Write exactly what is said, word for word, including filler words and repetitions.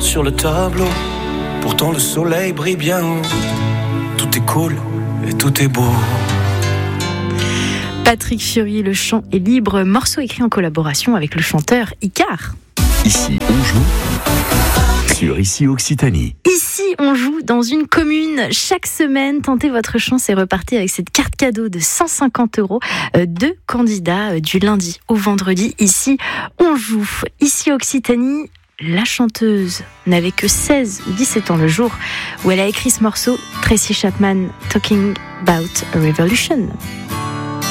sur le tableau. Pourtant le soleil brille bien haut. Tout est cool et tout est beau. Patrick Fiori, le chant est libre, morceau écrit en collaboration avec le chanteur Icare. Ici on joue sur Ici Occitanie. Ici on joue dans une commune chaque semaine. Tentez votre chance et repartez avec cette carte cadeau de cent cinquante euros. Euh, deux candidats euh, du lundi au vendredi. Ici on joue. Ici Occitanie. La chanteuse n'avait que seize ou dix-sept ans le jour où elle a écrit ce morceau, Tracy Chapman, Talking About a Revolution.